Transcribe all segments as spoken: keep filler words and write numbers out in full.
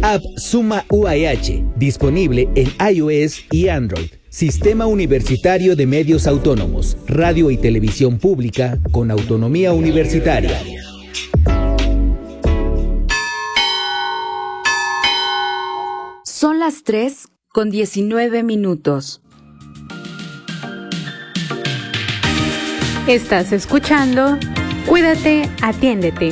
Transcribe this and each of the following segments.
App Suma U A H, disponible en iOS y Android. Sistema Universitario de Medios Autónomos, radio y televisión pública con autonomía universitaria. Son las tres con diecinueve minutos. Estás escuchando Cuídate, atiéndete.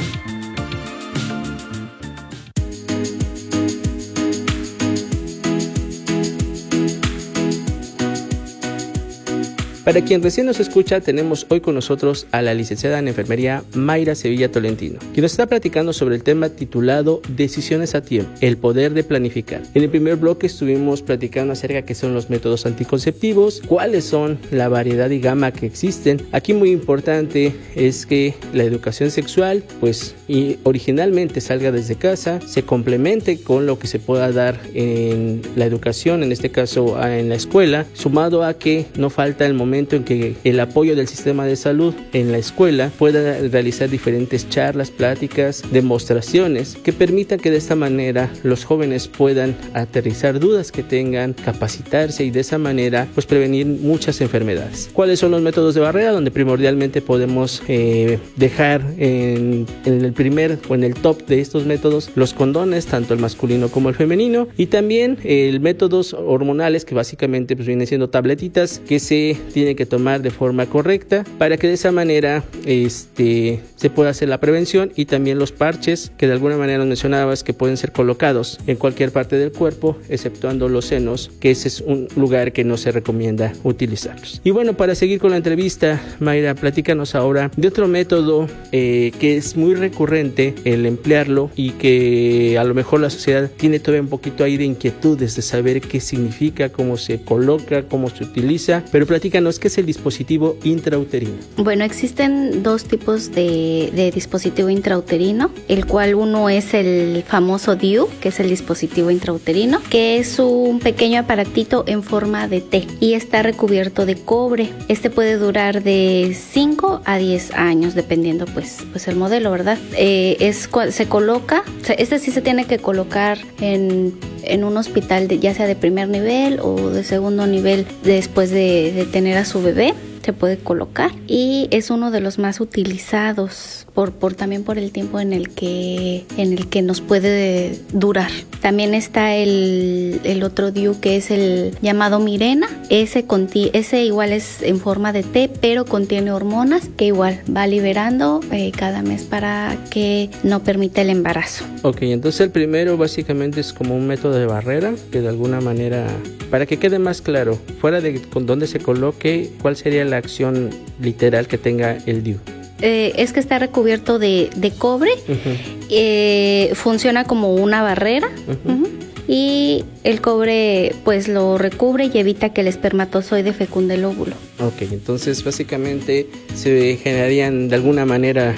Para quien recién nos escucha, tenemos hoy con nosotros a la licenciada en enfermería Mayra Sevilla Tolentino, quien nos está platicando sobre el tema titulado Decisiones a tiempo, el poder de planificar. En el primer bloque estuvimos platicando acerca de qué son los métodos anticonceptivos, cuáles son la variedad y gama que existen. Aquí muy importante es que la educación sexual, pues y originalmente salga desde casa, se complemente con lo que se pueda dar en la educación, en este caso en la escuela, sumado a que no falta el momento en que el apoyo del sistema de salud en la escuela pueda realizar diferentes charlas, pláticas, demostraciones que permitan que de esta manera los jóvenes puedan aterrizar dudas que tengan, capacitarse y de esa manera pues prevenir muchas enfermedades. ¿Cuáles son los métodos de barrera? Donde primordialmente podemos eh, dejar en, en el primer o en el top de estos métodos los condones, tanto el masculino como el femenino, y también el métodos hormonales que básicamente pues vienen siendo tabletitas que se tiene que tomar de forma correcta para que de esa manera este, se pueda hacer la prevención, y también los parches que de alguna manera nos mencionabas que pueden ser colocados en cualquier parte del cuerpo exceptuando los senos, que ese es un lugar que no se recomienda utilizarlos. Y bueno, para seguir con la entrevista, Mayra, platícanos ahora de otro método eh, que es muy recurrente el emplearlo y que a lo mejor la sociedad tiene todavía un poquito ahí de inquietudes de saber qué significa, cómo se coloca, cómo se utiliza, pero platícanos qué es el dispositivo intrauterino. Bueno, existen dos tipos de, de dispositivo intrauterino, el cual uno es el famoso D I U, que es el dispositivo intrauterino, que es un pequeño aparatito en forma de T y está recubierto de cobre. Este puede durar de cinco a diez años, dependiendo pues, pues el modelo, ¿verdad? Eh, es, se coloca, este sí se tiene que colocar en, en un hospital, de, ya sea de primer nivel o de segundo nivel, después de, de tener a su bebé. Se puede colocar y es uno de los más utilizados por, por también por el tiempo en el que en el que nos puede durar. También está el, el otro D I U que es el llamado Mirena. Ese, conti, ese igual es en forma de T, pero contiene hormonas que igual va liberando eh, cada mes para que no permita el embarazo. Ok, entonces el primero básicamente es como un método de barrera que de alguna manera, para que quede más claro, fuera de con dónde se coloque, ¿cuál sería la acción literal que tenga el D I U? Eh, es que está recubierto de, de cobre, uh-huh. eh, funciona como una barrera, uh-huh. Uh-huh. Y el cobre pues lo recubre y evita que el espermatozoide fecunde el óvulo. Ok, entonces básicamente se generarían de alguna manera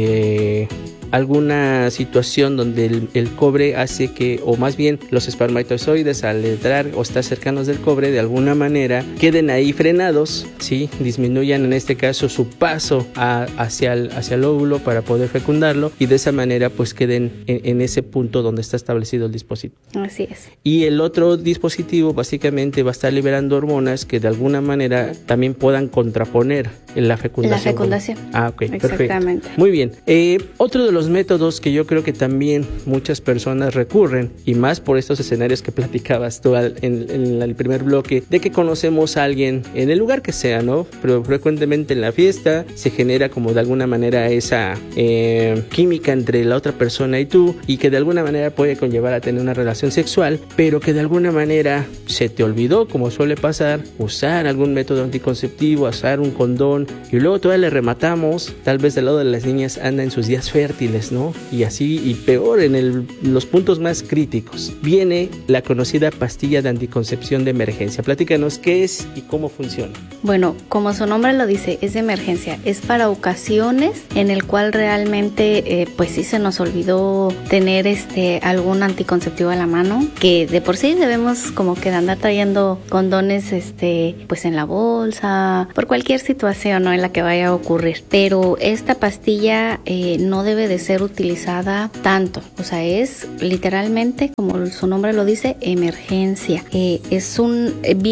eh, alguna situación donde el, el cobre hace que, o más bien los espermatozoides al entrar o estar cercanos del cobre de alguna manera queden ahí frenados, ¿sí? Disminuyan en este caso su paso a, hacia, el, hacia el óvulo para poder fecundarlo, y de esa manera pues queden en, en ese punto donde está establecido el dispositivo. Así es. Y el otro dispositivo básicamente va a estar liberando hormonas que de alguna manera también puedan contraponer la fecundación. La fecundación. Ah, ok, exactamente. Perfecto. Muy bien. Eh, otro de los métodos que yo creo que también muchas personas recurren, y más por estos escenarios que platicabas tú en, en el primer bloque, de que conocemos a alguien en el lugar que sea, ¿no? Pero frecuentemente en la fiesta se genera como de alguna manera esa eh, química entre la otra persona y tú, y que de alguna manera puede conllevar a tener una relación sexual, pero que de alguna manera se te olvidó, como suele pasar, usar algún método anticonceptivo, usar un condón, y luego todavía le rematamos, tal vez del lado de las niñas anda en sus días fértiles, ¿no? Y así, y peor, en el, los puntos más críticos, viene la conocida pastilla de anticoncepción de emergencia. Platícanos qué es y cómo funciona. Bueno, como su nombre lo dice, es de emergencia, es para ocasiones en el cual realmente, eh, pues sí se nos olvidó tener este algún anticonceptivo a la mano, que de por sí debemos como que andar trayendo condones, este, pues en la bolsa, por cualquier situación, ¿no?, en la que vaya a ocurrir. Pero esta pastilla eh, no debe de de ser utilizada tanto. O sea, es literalmente, como su nombre lo dice, emergencia. Eh, es un,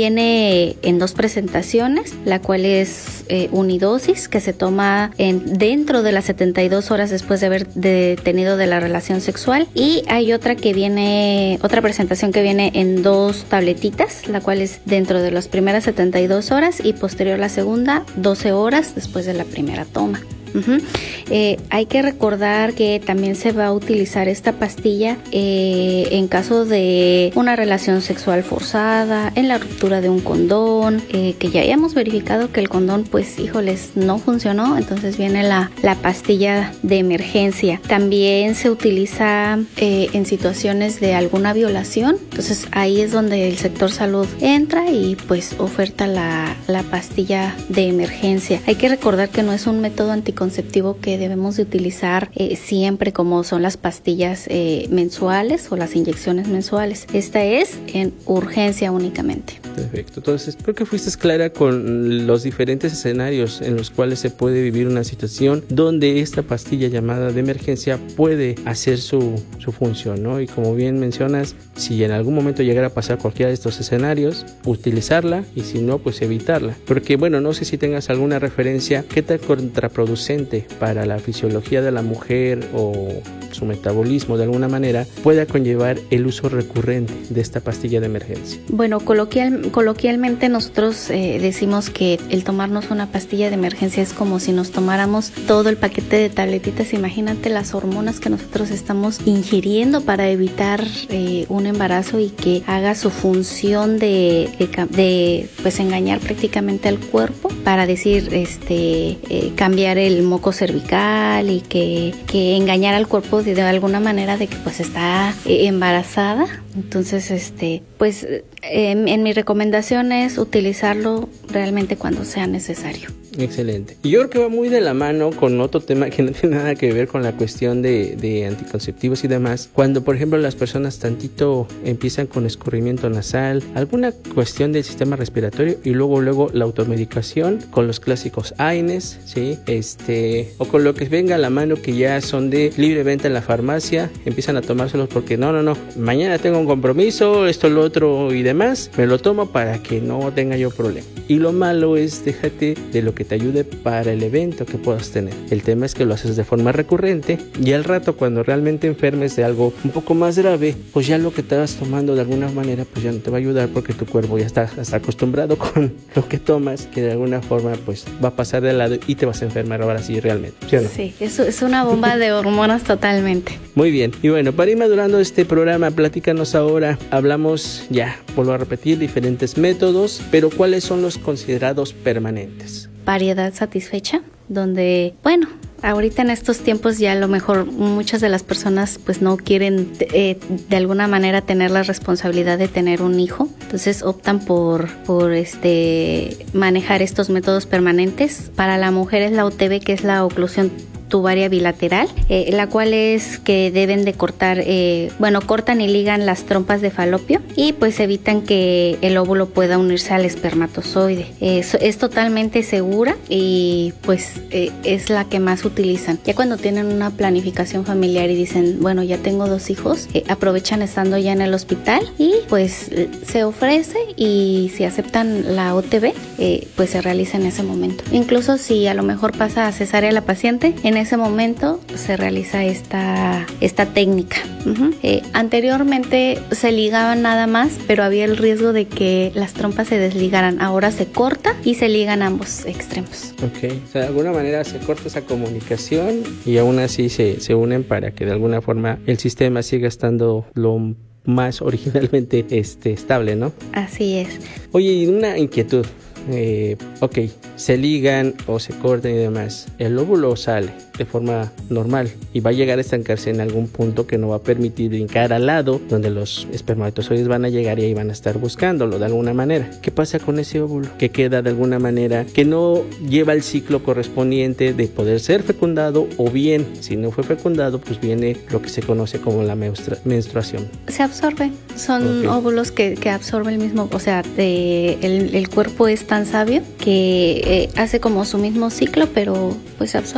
viene en dos presentaciones, la cual es eh, unidosis, que se toma en, dentro de las setenta y dos horas después de haber de, tenido de la relación sexual, y hay otra que viene, otra presentación que viene en dos tabletitas, la cual es dentro de las primeras setenta y dos horas y posterior la segunda doce horas después de la primera toma. Uh-huh. Eh, hay que recordar que también se va a utilizar esta pastilla eh, en caso de una relación sexual forzada, en la ruptura de un condón, eh, que ya hayamos verificado que el condón, pues, híjoles, no funcionó, entonces viene la, la pastilla de emergencia. También se utiliza eh, en situaciones de alguna violación, entonces ahí es donde el sector salud entra y pues oferta la, la pastilla de emergencia. Hay que recordar que no es un método anticonceptivo conceptivo que debemos de utilizar eh, siempre, como son las pastillas eh, mensuales o las inyecciones mensuales. Esta es en urgencia únicamente. Perfecto, entonces creo que fuiste clara con los diferentes escenarios en los cuales se puede vivir una situación donde esta pastilla llamada de emergencia puede hacer su, su función, ¿no? Y como bien mencionas, si en algún momento llegara a pasar cualquiera de estos escenarios, utilizarla, y si no, pues evitarla. Porque bueno, no sé si tengas alguna referencia, qué tan contraproducente para la fisiología de la mujer o su metabolismo de alguna manera pueda conllevar el uso recurrente de esta pastilla de emergencia. Bueno, coloquial, coloquialmente nosotros eh, decimos que el tomarnos una pastilla de emergencia es como si nos tomáramos todo el paquete de tabletitas. Imagínate las hormonas que nosotros estamos ingiriendo para evitar eh, un embarazo y que haga su función de, de, de pues engañar prácticamente al cuerpo para decir, este, eh, cambiar el moco cervical y que, que engañar al cuerpo de, de alguna manera de que pues está eh, embarazada. Entonces, este, pues eh, en mi recomendación es utilizarlo realmente cuando sea necesario. Excelente. Y yo creo que va muy de la mano con otro tema que no tiene nada que ver con la cuestión de, de anticonceptivos y demás. Cuando, por ejemplo, las personas tantito empiezan con escurrimiento nasal, alguna cuestión del sistema respiratorio, y luego luego la automedicación con los clásicos A I N E S, ¿sí? Este, o con lo que venga a la mano que ya son de libre venta en la farmacia, empiezan a tomárselos porque no, no, no, mañana tengo un compromiso, esto, lo otro y demás, me lo tomo para que no tenga yo problema. Y lo malo es déjate de lo que te ayude para el evento que puedas tener. El tema es que lo haces de forma recurrente y al rato, cuando realmente enfermes de algo un poco más grave, pues ya lo que estabas tomando de alguna manera pues ya no te va a ayudar, porque tu cuerpo ya está, está acostumbrado con lo que tomas, que de alguna forma pues va a pasar de lado y te vas a enfermar ahora sí realmente, ¿sí o no? Sí, eso es una bomba de hormonas totalmente. Muy bien, y bueno, para ir madurando este programa, platícanos ahora, hablamos ya, vuelvo a repetir, diferentes métodos, pero ¿cuáles son los considerados permanentes? Variedad satisfecha, donde, bueno, ahorita en estos tiempos ya a lo mejor muchas de las personas pues no quieren eh, de alguna manera tener la responsabilidad de tener un hijo, entonces optan por, por este manejar estos métodos permanentes. Para la mujer es la O T B, que es la oclusión tubaria bilateral, eh, la cual es que deben de cortar, eh, bueno, cortan y ligan las trompas de falopio y pues evitan que el óvulo pueda unirse al espermatozoide. Eh, es, es totalmente segura y pues eh, es la que más utilizan. Ya cuando tienen una planificación familiar y dicen, bueno, ya tengo dos hijos, eh, aprovechan estando ya en el hospital y pues se ofrece, y si aceptan la O T B, eh, pues se realiza en ese momento. Incluso si a lo mejor pasa a cesárea la paciente, en ese momento se realiza esta, esta técnica. Uh-huh. Eh, anteriormente se ligaban nada más, pero había el riesgo de que las trompas se desligaran. Ahora se corta y se ligan ambos extremos. Ok, o sea, de alguna manera se corta esa comunicación y aún así se, se unen para que de alguna forma el sistema siga estando lo más originalmente este, estable, ¿no? Así es. Oye, y una inquietud. Eh, ok, se ligan o se cortan y demás, el óvulo sale de forma normal y va a llegar a estancarse en algún punto que no va a permitir brincar al lado donde los espermatozoides van a llegar y ahí van a estar buscándolo de alguna manera. ¿Qué pasa con ese óvulo? Que queda de alguna manera, que no lleva el ciclo correspondiente de poder ser fecundado, o bien, si no fue fecundado, pues viene lo que se conoce como la menstrua- menstruación. Se absorbe, son Okay. óvulos que, que absorbe el mismo, o sea, de, el, el cuerpo es tan sabio que eh, hace como su mismo ciclo, pero pues se absorbe.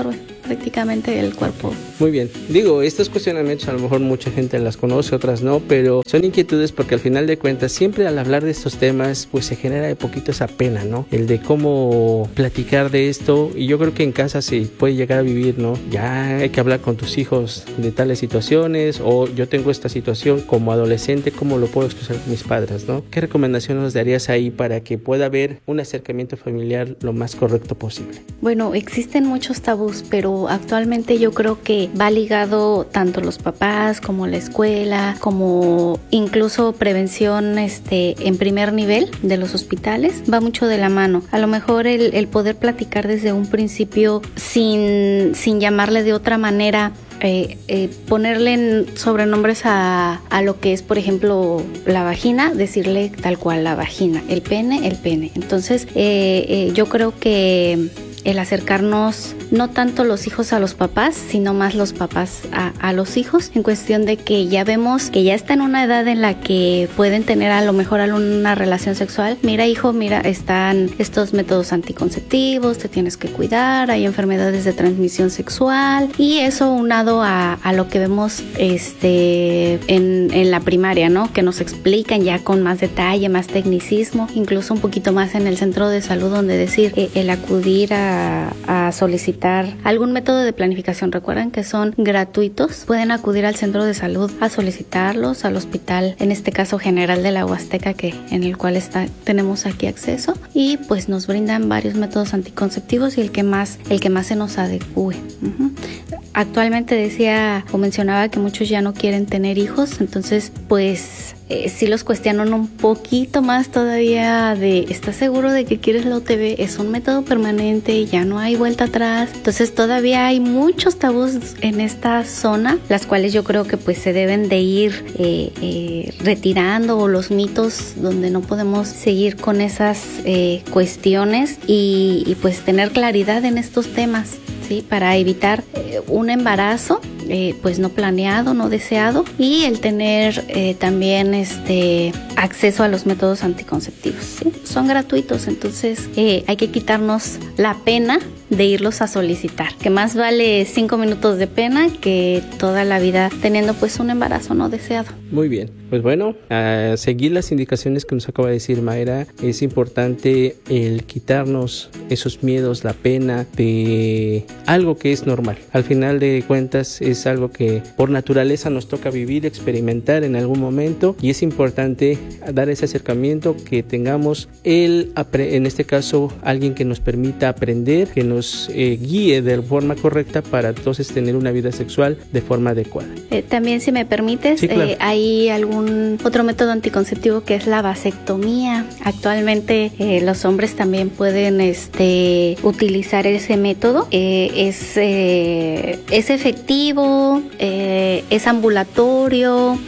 prácticamente el cuerpo. Muy bien, digo, estos cuestionamientos a lo mejor mucha gente las conoce, otras no, pero son inquietudes porque al final de cuentas siempre al hablar de estos temas pues se genera de poquito esa pena, ¿no? El de cómo platicar de esto, y yo creo que en casa se puede llegar a vivir, ¿no? Ya hay que hablar con tus hijos de tales situaciones, o yo tengo esta situación como adolescente, ¿cómo lo puedo expresar con mis padres, ¿no? ¿Qué recomendación nos darías ahí para que pueda haber un acercamiento familiar lo más correcto posible? Bueno, existen muchos tabús, pero actualmente yo creo que va ligado tanto los papás como la escuela, como incluso prevención este, en primer nivel de los hospitales, va mucho de la mano. A lo mejor el, el poder platicar desde un principio sin, sin llamarle de otra manera, Eh, eh, ponerle en sobrenombres a, a lo que es, por ejemplo, la vagina, decirle tal cual la vagina, el pene, el pene. Entonces, eh, eh, yo creo que el acercarnos no tanto los hijos a los papás, sino más los papás a, a los hijos, en cuestión de que ya vemos que ya está en una edad en la que pueden tener a lo mejor una relación sexual. Mira, hijo, mira, están estos métodos anticonceptivos, te tienes que cuidar, hay enfermedades de transmisión sexual, y eso unado a, a lo que vemos este en, en la primaria, ¿no? Que nos explican ya con más detalle, más tecnicismo, incluso un poquito más en el centro de salud, donde decir eh, el acudir a, a solicitar algún método de planificación. Recuerden que son gratuitos, pueden acudir al centro de salud a solicitarlos, al hospital, en este caso general de la Huasteca, que en el cual está, tenemos aquí acceso, y pues nos brindan varios métodos anticonceptivos y el que más, el que más se nos adecue. Uh-huh. Actualmente decía o mencionaba que muchos ya no quieren tener hijos, entonces pues Eh, sí los cuestionan un poquito más todavía de, ¿estás seguro de que quieres la U T B? Es un método permanente, ya no hay vuelta atrás. Entonces todavía hay muchos tabús en esta zona, las cuales yo creo que pues se deben de ir eh, eh, retirando, o los mitos donde no podemos seguir con esas eh, cuestiones y, y pues tener claridad en estos temas, ¿sí? Para evitar eh, un embarazo eh, pues no planeado, no deseado, y el tener eh, también este acceso a los métodos anticonceptivos, ¿sí? Son gratuitos, entonces eh, hay que quitarnos la pena de irlos a solicitar, que más vale cinco minutos de pena que toda la vida teniendo pues un embarazo no deseado. Muy bien, pues bueno, a seguir las indicaciones que nos acaba de decir Mayra. Es importante el quitarnos esos miedos, la pena de algo que es normal. Al final de cuentas es algo que por naturaleza nos toca vivir, experimentar en algún momento, y es importante dar ese acercamiento, que tengamos el, en este caso, alguien que nos permita aprender, que nos eh, guíe de forma correcta para entonces tener una vida sexual de forma adecuada. Eh, también, si me permites, sí, claro. eh, hay algún otro método anticonceptivo que es la vasectomía. Actualmente eh, los hombres también pueden este, utilizar ese método. Eh, es, eh, es efectivo, eh, es ambulatorio,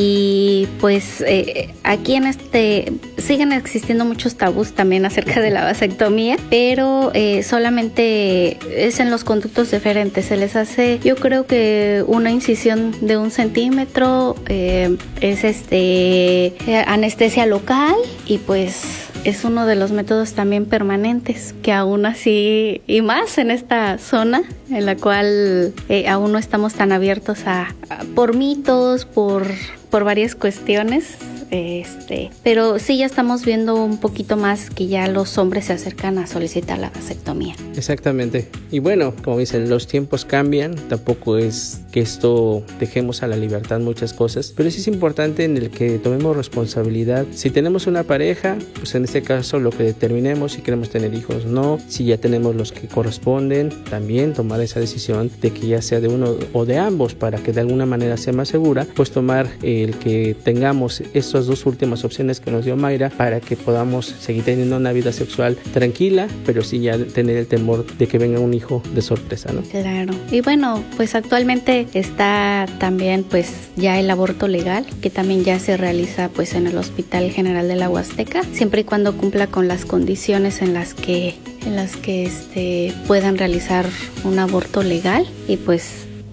y pues eh, aquí en este siguen existiendo muchos tabús también acerca de la vasectomía, pero eh, solamente es en los conductos deferentes. Se les hace, yo creo que una incisión de un centímetro, eh, es este anestesia local, y pues es uno de los métodos también permanentes, que aún así, y más en esta zona en la cual eh, aún no estamos tan abiertos a, a por mitos, por, por varias cuestiones. Este, pero sí, ya estamos viendo un poquito más que ya los hombres se acercan a solicitar la vasectomía. Exactamente. Y bueno, como dicen, los tiempos cambian. Tampoco es que esto dejemos a la libertad muchas cosas, pero sí es importante en el que tomemos responsabilidad. Si tenemos una pareja, pues en este caso lo que determinemos, si queremos tener hijos, no. Si ya tenemos los que corresponden, también tomar esa decisión de que ya sea de uno o de ambos, para que de alguna manera sea más segura, pues tomar el que tengamos estos dos últimas opciones que nos dio Mayra, para que podamos seguir teniendo una vida sexual tranquila, pero sí ya tener el temor de que venga un hijo de sorpresa, ¿no? Claro. Y bueno, pues actualmente está también pues ya el aborto legal, que también ya se realiza pues en el Hospital General de la Huasteca, siempre y cuando cumpla con las condiciones en las que en las que este puedan realizar un aborto legal, y pues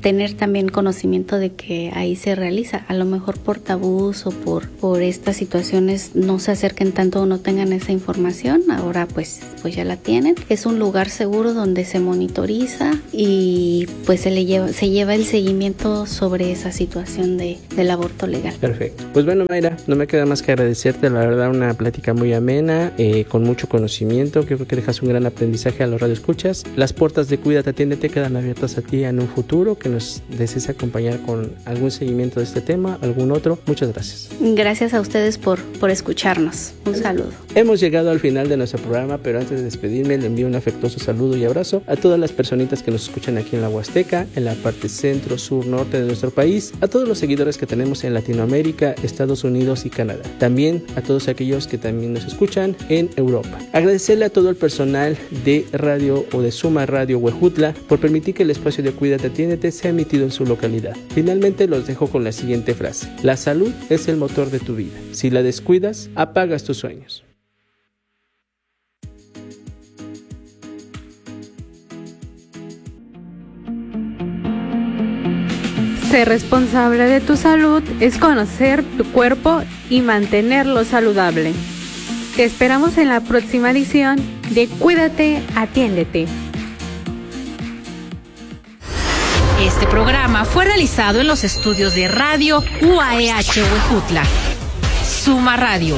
tener también conocimiento de que ahí se realiza. A lo mejor por tabús o por, por estas situaciones no se acerquen tanto o no tengan esa información. Ahora pues, pues ya la tienen. Es un lugar seguro donde se monitoriza y pues se le lleva, se lleva el seguimiento sobre esa situación de, del aborto legal. Perfecto. Pues bueno, Mayra, no me queda más que agradecerte, la verdad, una plática muy amena, eh, con mucho conocimiento. Creo que dejas un gran aprendizaje a los radioescuchas. Las puertas de Cuídate, Atiéndete quedan abiertas a ti en un futuro, que nos desees acompañar con algún seguimiento de este tema, algún otro. Muchas gracias. Gracias a ustedes por, por escucharnos. Un saludo. Hemos llegado al final de nuestro programa, pero antes de despedirme le envío un afectuoso saludo y abrazo a todas las personitas que nos escuchan aquí en la Huasteca, en la parte centro, sur, norte de nuestro país, a todos los seguidores que tenemos en Latinoamérica, Estados Unidos y Canadá. También a todos aquellos que también nos escuchan en Europa. Agradecerle a todo el personal de radio o de Suma Radio Huejutla por permitir que el espacio de Cuídate, Atiéndete sea emitido en su localidad. Finalmente los dejo con la siguiente frase: la salud es el motor de tu vida. Si la descuidas, apagas tus sueños. Ser responsable de tu salud es conocer tu cuerpo y mantenerlo saludable. Te esperamos en la próxima edición de Cuídate, Atiéndete. Este programa fue realizado en los estudios de Radio U A E H Huejutla. Suma Radio.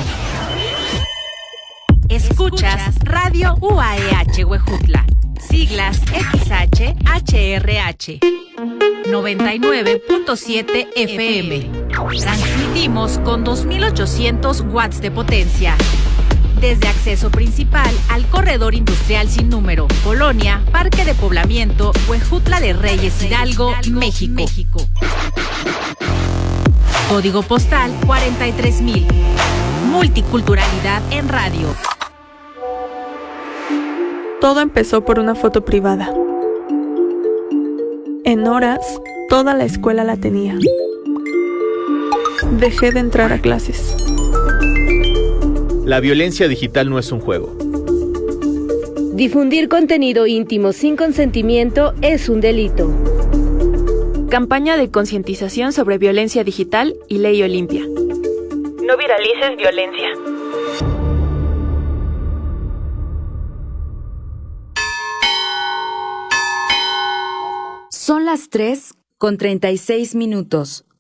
Escuchas Radio U A E H Huejutla. Siglas X H H R H. noventa y nueve punto siete F M. Transmitimos con dos mil ochocientos watts de potencia. Desde acceso principal al corredor industrial sin número, Colonia, Parque de Poblamiento, Huejutla de Reyes, Hidalgo, México. México. Código postal cuarenta y tres mil. Multiculturalidad en radio. Todo empezó por una foto privada. En horas, toda la escuela la tenía. Dejé de entrar a clases. La violencia digital no es un juego. Difundir contenido íntimo sin consentimiento es un delito. Campaña de concientización sobre violencia digital y Ley Olimpia. No viralices violencia. Son las tres con treinta y seis minutos.